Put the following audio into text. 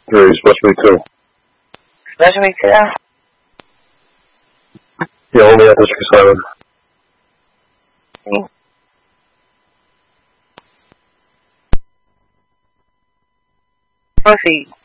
3, supposed to be 2. Supposed to be 2? Yeah, only at this for 7. Pussy.